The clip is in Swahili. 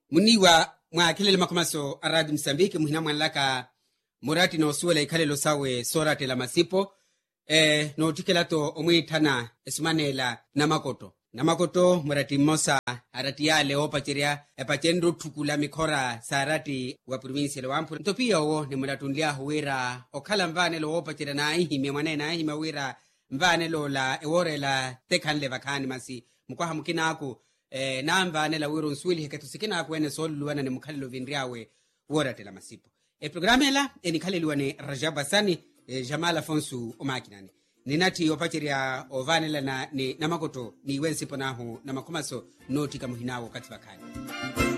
muniwa mwa kilele makomaso aradi Msambiki muhina mwanlaka murati na osuwela ikhalelo sawe sorate la masipo no tikelato omwithana esumanela namakoto murati mosa arati yale opacheria epachenro thukula mikhora sarati wa provincia lewampu ntopia owo ni muratunlia huwira okhala mvanelo opacheria na ihime mwanena ihime huwira mvanelo la eworela tekhanle vakhani masi mukwaha mukinaku na mvanela wiro nswili heketusikinaku ene soluluwana ni mukhalelo vinriawe worate la masipo programela enikhaleliwa ni Rajab Hassani Jamal Afonso omakinani ninati opacheria ovanela na ni namakoto ni wensipo nahu na makomaso notika muhinawo kati vakhani